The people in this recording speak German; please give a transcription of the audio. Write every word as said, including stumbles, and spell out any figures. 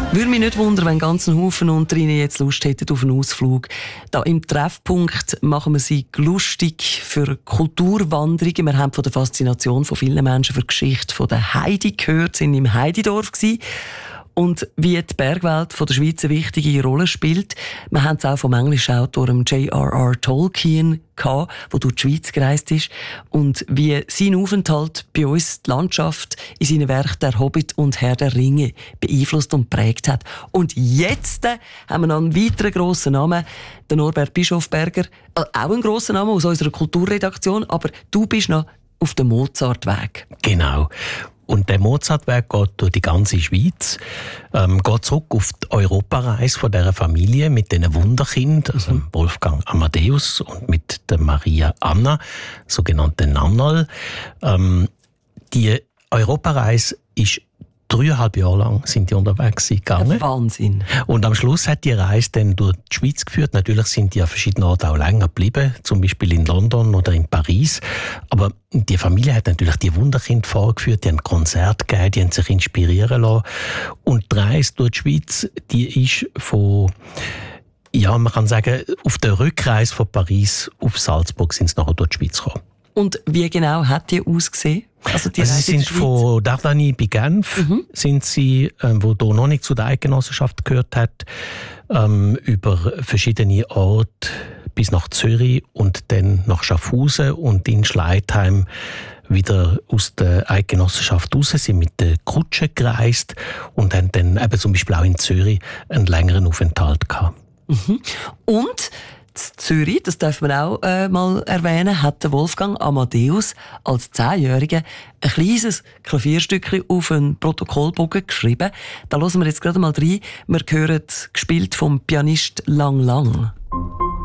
Würde mich nicht wundern, wenn ganz ein Haufen unter Ihnen jetzt Lust hätten auf einen Ausflug. Da im Treffpunkt machen wir sie lustig für Kulturwanderungen. Wir haben von der Faszination von vielen Menschen für die Geschichte von der Heidi gehört, sind im Heididorf gewesen. Und wie die Bergwelt von der Schweiz eine wichtige Rolle spielt. Wir haben es auch vom englischen Autor J R R Tolkien gehabt, der durch die Schweiz gereist ist. Und wie sein Aufenthalt bei uns die Landschaft in seinen Werken «Der Hobbit» und «Herr der Ringe» beeinflusst und prägt hat. Und jetzt äh, haben wir noch einen weiteren grossen Namen, den Norbert Bischofberger. Äh, auch ein grosser Name aus unserer Kulturredaktion, aber du bist noch auf dem Mozartweg. Genau. Und der Mozartweg geht durch die ganze Schweiz, ähm, geht zurück auf die Europareise von dieser Familie mit diesen Wunderkind, also mhm. Wolfgang Amadeus und mit der Maria Anna, sogenannte Nannal. Ähm, die Europareise ist dreieinhalb Jahre lang sind die unterwegs gegangen. Wahnsinn. Und am Schluss hat die Reise dann durch die Schweiz geführt. Natürlich sind die an verschiedenen Orten auch länger geblieben, zum Beispiel in London oder in Paris. Aber die Familie hat natürlich die Wunderkind vorgeführt, die haben Konzerte gegeben, die haben sich inspirieren lassen. Und die Reise durch die Schweiz, die ist von, ja, man kann sagen, auf der Rückreise von Paris auf Salzburg sind sie nachher durch die Schweiz gekommen. Und wie genau hat die ausgesehen? Also, die also sie sind von Dardani bei Genf, mhm. sind sie, ähm, wo hier noch nicht zu der Eidgenossenschaft gehört hat, ähm, über verschiedene Orte bis nach Zürich und dann nach Schaffhausen und in Schleitheim wieder aus der Eidgenossenschaft raus, sind mit der Kutsche gereist und haben dann eben zum Beispiel auch in Zürich einen längeren Aufenthalt gehabt. Mhm. Und Zürich, das darf man auch äh, mal erwähnen, hat der Wolfgang Amadeus als Zehnjähriger ein kleines Klavierstückchen auf einen Protokollbogen geschrieben. Da hören wir jetzt gerade mal rein. Wir hören gespielt vom Pianist Lang Lang.